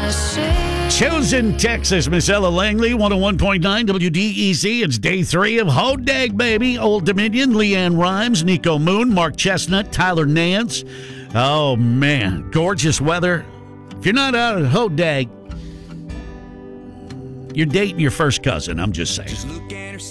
Chosen, Texas, Miss Ella Langley, 101.9 WDEZ. It's day 3 of Hodag, baby. Old Dominion, Leanne Rhymes, Nico Moon, Mark Chestnut, Tyler Nance. Oh, man. Gorgeous weather. If you're not out at Hodag, you're dating your first cousin, I'm just saying.